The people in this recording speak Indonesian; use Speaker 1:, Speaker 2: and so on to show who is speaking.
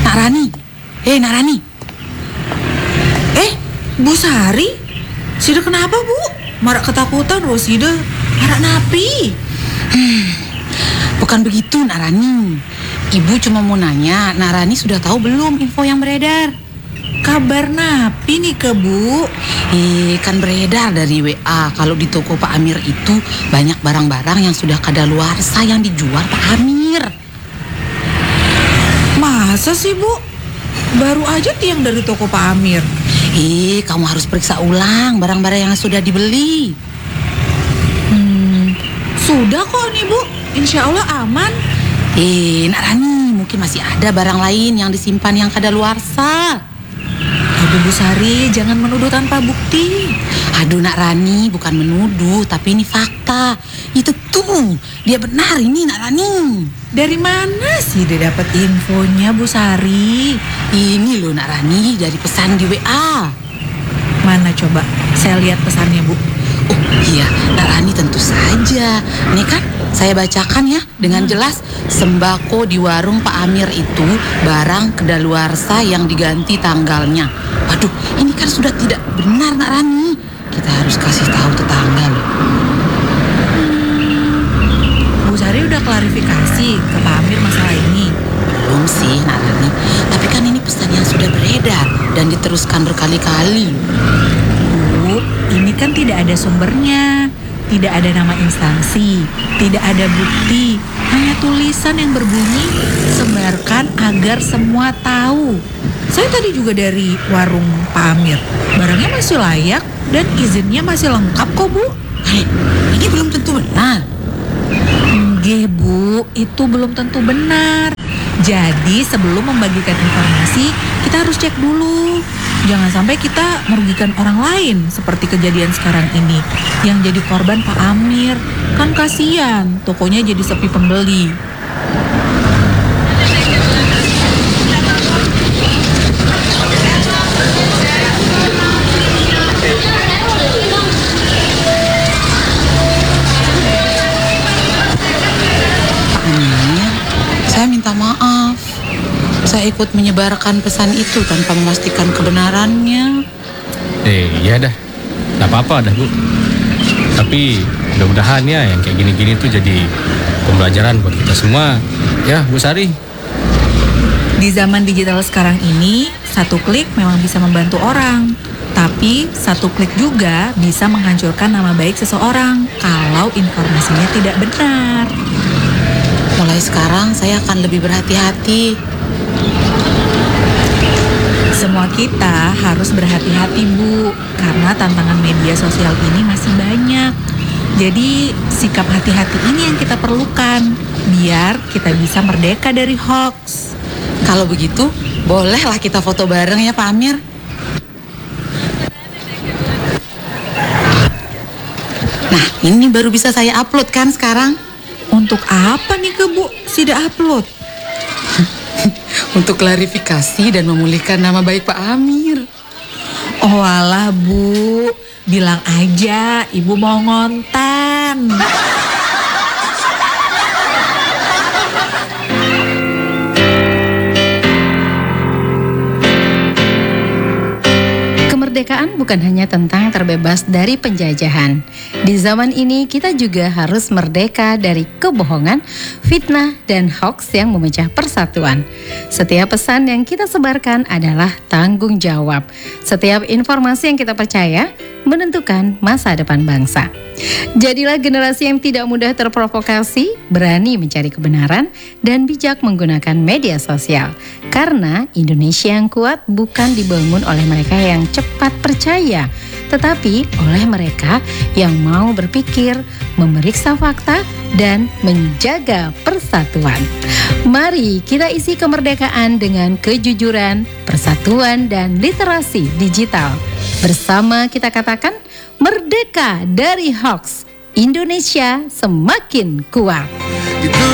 Speaker 1: Nak Rani. Nak Rani.
Speaker 2: Bu Sari, Sida kenapa bu? Marak ketakutan Rosida. Marak napi?
Speaker 1: Bukan begitu Nak Rani. Ibu cuma mau nanya, Nak Rani sudah tahu belum info yang beredar?
Speaker 2: Kabar napi nih ke bu?
Speaker 1: Kan beredar dari WA kalau di toko Pak Amir itu banyak barang-barang yang sudah kadaluarsa yang dijual Pak Amir.
Speaker 2: Masa sih bu? Baru aja tiang dari toko Pak Amir.
Speaker 1: Kamu harus periksa ulang barang-barang yang sudah dibeli.
Speaker 2: Sudah kok nih bu, insya Allah aman.
Speaker 1: Nak Rani, mungkin masih ada barang lain yang disimpan yang kadaluarsa.
Speaker 2: Aduh Bu Sari, jangan menuduh tanpa bukti.
Speaker 1: Aduh Nak Rani, bukan menuduh, tapi ini fakta. Itu tuh, dia benar ini Nak Rani.
Speaker 2: Dari mana sih dia dapat infonya Bu Sari?
Speaker 1: Ini loh Nak Rani, dari pesan di WA.
Speaker 2: Mana coba, saya lihat pesannya Bu.
Speaker 1: Oh iya, Nak Rani tentu saja. Nih kan, saya bacakan ya dengan jelas. Sembako di warung Pak Amir itu barang kedaluarsa yang diganti tanggalnya. Waduh, ini kan sudah tidak benar Nak Rani. Kita harus kasih tahu tetangga loh.
Speaker 2: Bu Sari udah klarifikasi ke Pak Amir masalah ini?
Speaker 1: Belum sih Nak Rani, tapi kan ini pesan yang sudah beredar dan diteruskan berkali-kali.
Speaker 2: Bu, ini kan tidak ada sumbernya, tidak ada nama instansi, tidak ada bukti, hanya tulisan yang berbunyi sebarkan agar semua tahu. Saya tadi juga dari warung Pak Amir, barangnya masih layak dan izinnya masih lengkap kok Bu.
Speaker 1: Ini belum tentu benar.
Speaker 2: Nggih Bu, itu belum tentu benar. Jadi sebelum membagikan informasi, kita harus cek dulu. Jangan sampai kita merugikan orang lain seperti kejadian sekarang ini yang jadi korban Pak Amir. Kan kasihan, tokonya jadi sepi pembeli.
Speaker 1: Pak Amir, saya minta maaf. Saya ikut menyebarkan pesan itu tanpa memastikan kebenarannya.
Speaker 3: Iya dah, gak apa-apa dah Bu. Tapi mudah-mudahan ya yang kayak gini-gini tuh jadi pembelajaran buat kita semua. Ya Bu Sari.
Speaker 2: Di zaman digital sekarang ini, satu klik memang bisa membantu orang. Tapi satu klik juga bisa menghancurkan nama baik seseorang kalau informasinya tidak benar.
Speaker 1: Mulai sekarang saya akan lebih berhati-hati.
Speaker 2: Semua kita harus berhati-hati Bu, karena tantangan media sosial ini masih banyak. Jadi sikap hati-hati ini yang kita perlukan, biar kita bisa merdeka dari hoax.
Speaker 1: Kalau begitu, bolehlah kita foto bareng ya Pak Amir. Nah, ini baru bisa saya upload kan sekarang.
Speaker 2: Untuk apa nih ke Bu, Sida upload?
Speaker 1: Untuk klarifikasi dan memulihkan nama baik Pak Amir.
Speaker 2: Oh alah Bu, bilang aja Ibu mau ngonten.
Speaker 4: Kemerdekaan bukan hanya tentang terbebas dari penjajahan. Di zaman ini kita juga harus merdeka dari kebohongan, fitnah, dan hoaks yang memecah persatuan. Setiap pesan yang kita sebarkan adalah tanggung jawab. Setiap informasi yang kita percaya menentukan masa depan bangsa. Jadilah generasi yang tidak mudah terprovokasi, berani mencari kebenaran, dan bijak menggunakan media sosial. Karena Indonesia yang kuat bukan dibangun oleh mereka yang cepat percaya, tetapi oleh mereka yang mau berpikir, memeriksa fakta, dan menjaga persatuan. Mari kita isi kemerdekaan dengan kejujuran, persatuan, dan literasi digital. Bersama kita katakan, merdeka dari hoax, Indonesia semakin kuat.